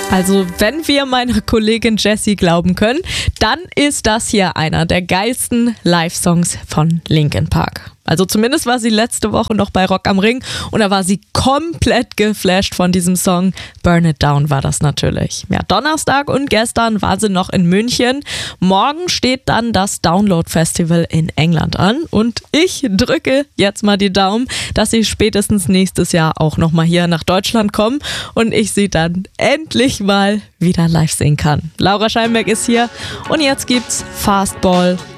Also wenn wir meiner Kollegin Jessie glauben können, dann ist das hier einer der geilsten Live-Songs von Linkin Park. Also zumindest war sie letzte Woche noch bei Rock am Ring und da war sie komplett geflasht von diesem Song. Burn It Down war das natürlich. Ja, Donnerstag und gestern war sie noch in München. Morgen steht dann das Download Festival in England an und ich drücke jetzt mal die Daumen, dass sie spätestens nächstes Jahr auch nochmal hier nach Deutschland kommen und ich sie dann endlich mal wieder live sehen kann. Laura Scheinberg ist hier und jetzt gibt's Fastball